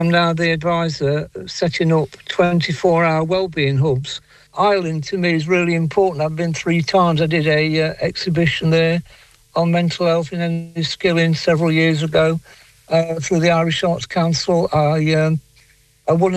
now the advisor setting up 24-hour wellbeing hubs. Ireland to me is really important. I've been 3 times. I did a exhibition there on mental health and skilling several years ago through the Irish Arts Council. I won